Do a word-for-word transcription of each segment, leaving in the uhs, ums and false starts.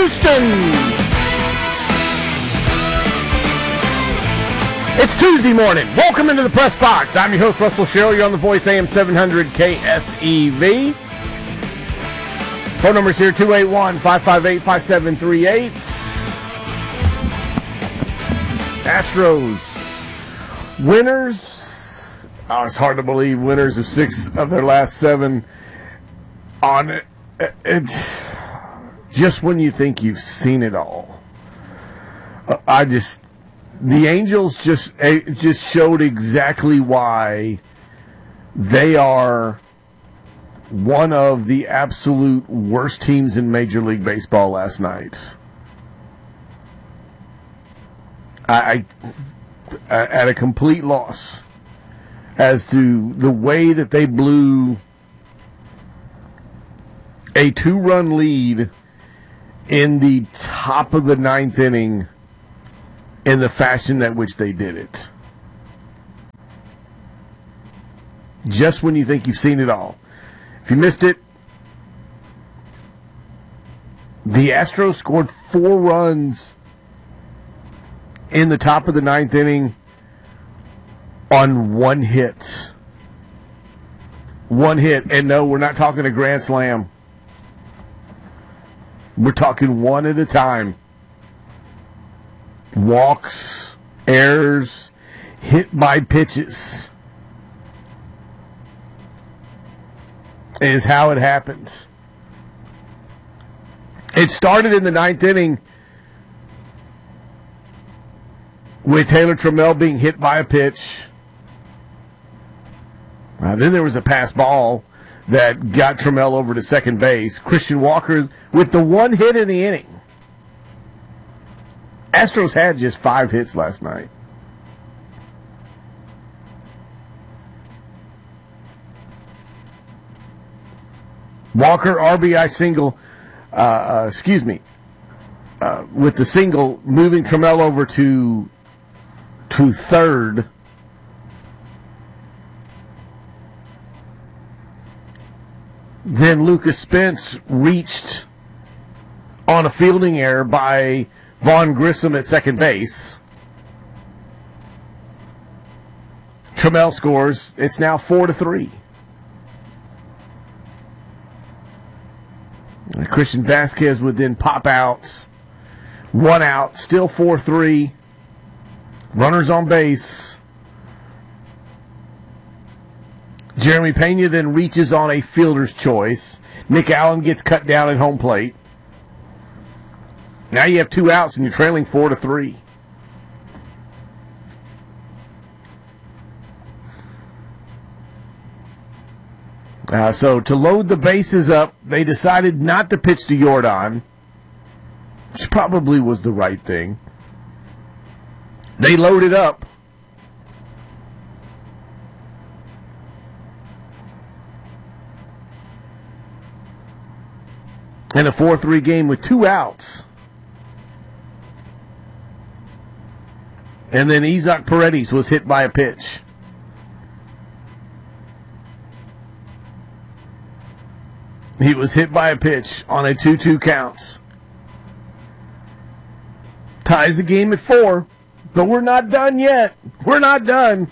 Houston. It's Tuesday morning. Welcome into the press box. I'm your host, Russell Sherrill. You're on the Voice A M seven hundred K S E V. Phone number's here, two eight one, five five eight, five seven three eight. Astros winners. Oh, it's hard to believe. Winners of six of their last seven. On it, it's just when you think you've seen it all. I just... The Angels just just showed exactly why they are one of the absolute worst teams in Major League Baseball last night. I, I at a complete loss as to the way that they blew a two-run lead in the top of the ninth inning in the fashion at which they did it. Just when you think you've seen it all. If you missed it, the Astros scored four runs in the top of the ninth inning on one hit. One hit. And no, we're not talking a grand slam. We're talking one at a time. Walks, errors, hit by pitches is how it happens. It started in the ninth inning with Taylor Trammell being hit by a pitch. Uh, then there was a pass ball that got Trammell over to second base. Christian Walker with the one hit in the inning. Astros had just five hits last night. Walker, R B I single, uh, uh, excuse me, uh, with the single, moving Trammell over to, to third. Then Lucas Spence reached on a fielding error by Vaughn Grissom at second base. Trammell scores. It's now four to three. Christian Vasquez would then pop out. One out. Still four three. Runners on base. Jeremy Pena then reaches on a fielder's choice. Nick Allen gets cut down at home plate. Now you have two outs and you're trailing four to three. Uh, so to load the bases up, they decided not to pitch to Jordan, which probably was the right thing. They loaded up. In a four three game with two outs. And then Isaac Paredes was hit by a pitch. He was hit by a pitch on a two two count. Ties the game at four, but we're not done yet. We're not done.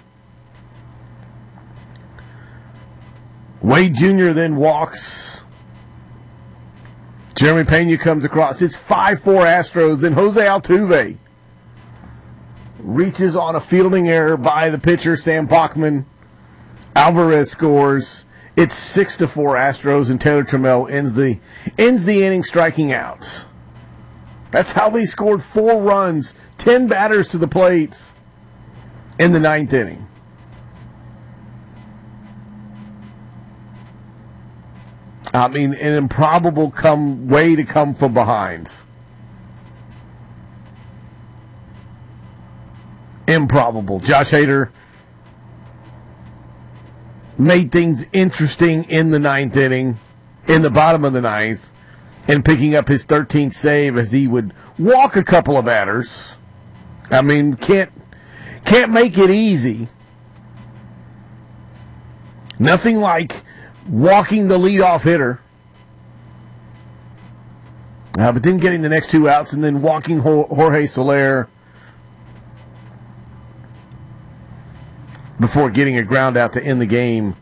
Wade Junior then walks. Jeremy Pena comes across. It's five four Astros, and Jose Altuve reaches on a fielding error by the pitcher, Sam Bachman. Alvarez scores. It's six to four Astros, and Taylor Trammell ends the ends the inning striking out. That's how they scored four runs, ten batters to the plate in the ninth inning. I mean, an improbable come way to come from behind. Improbable. Josh Hader made things interesting in the ninth inning, in the bottom of the ninth, and picking up his thirteenth save as he would walk a couple of batters. I mean, can't can't make it easy. Nothing like walking the leadoff hitter Uh, but then getting the next two outs and then walking Jorge Soler before getting a ground out to end the game,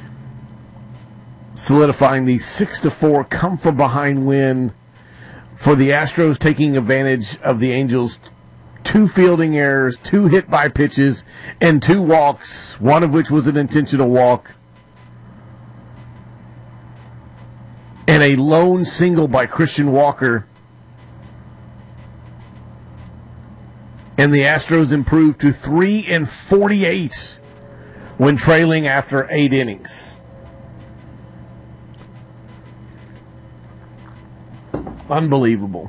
solidifying the six to four come from behind win for the Astros, taking advantage of the Angels' two fielding errors, two hit by pitches, and two walks, one of which was an intentional walk, and a lone single by Christian Walker. And the Astros improved to three and forty-eight when trailing after eight innings. Unbelievable.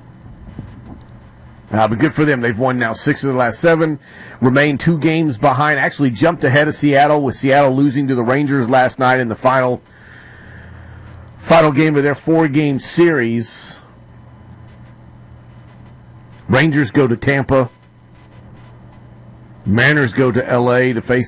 Uh, but good for them. They've won now six of the last seven, remain two games behind, actually jumped ahead of Seattle, with Seattle losing to the Rangers last night in the final final game of their four-game series. Rangers go to Tampa. Mariners go to L A to face